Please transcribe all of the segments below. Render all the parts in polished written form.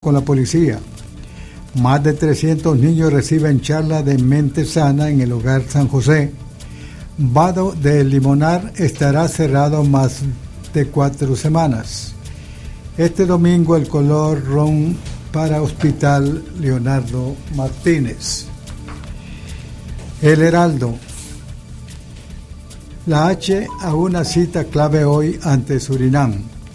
con la policía. Más de 300 niños reciben charla de mente sana en el Hogar San José. Vado de Limonar estará cerrado más de 4 semanas. Este domingo el color ron para Hospital Leonardo Martínez. El Heraldo. La H a una cita clave hoy ante Surinam.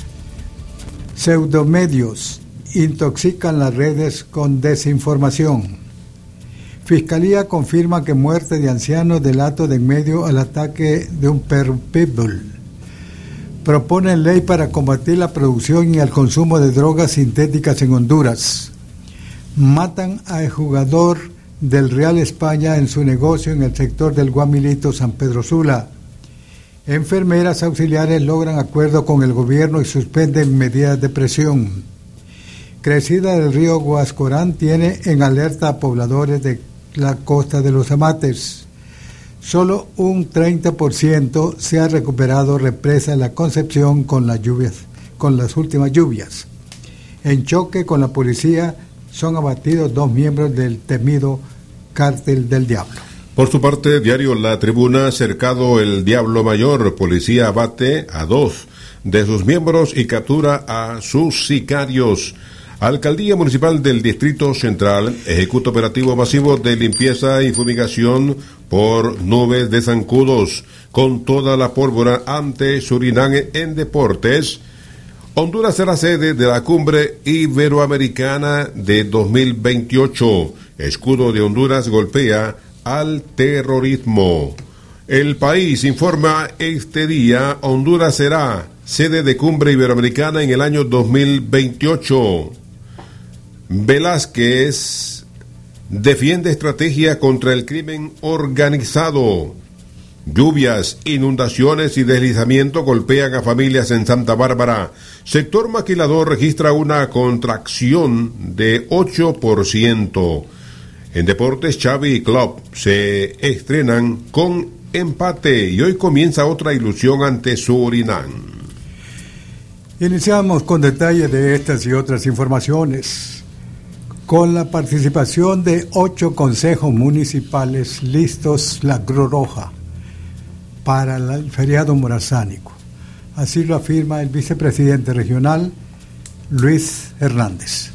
Pseudomedios intoxican las redes con desinformación. Fiscalía confirma que muerte de anciano delato de en medio al ataque de un perro pitbull. Proponen ley para combatir la producción y el consumo de drogas sintéticas en Honduras. Matan al jugador del Real España en su negocio en el sector del Guamilito, San Pedro Sula. Enfermeras auxiliares logran acuerdo con el gobierno y suspenden medidas de presión. Crecida del río Guascorán tiene en alerta a pobladores de la costa de los Amates. Solo un 30% se ha recuperado represa la Concepción con las últimas lluvias. En choque con la policía son abatidos 2 miembros del temido Cártel del Diablo. Por su parte, diario La Tribuna, cercado el Diablo Mayor, policía abate a 2 de sus miembros y captura a sus sicarios. Alcaldía Municipal del Distrito Central ejecuta operativo masivo de limpieza y fumigación por nubes de zancudos con toda la pólvora ante Surinam en deportes. Honduras será sede de la Cumbre Iberoamericana de 2028. Escudo de Honduras golpea al terrorismo. El País informa este día, Honduras será sede de Cumbre Iberoamericana en el año 2028. Velázquez defiende estrategia contra el crimen organizado. Lluvias, inundaciones y deslizamiento golpean a familias en Santa Bárbara. Sector maquilador registra una contracción de 8%. En deportes, Xavi y Club se estrenan con empate y hoy comienza otra ilusión ante Surinam. Iniciamos con detalle de estas y otras informaciones. Con la participación de 8 consejos municipales listos la Cruz Roja para el feriado morazánico. Así lo afirma el vicepresidente regional, Luis Hernández.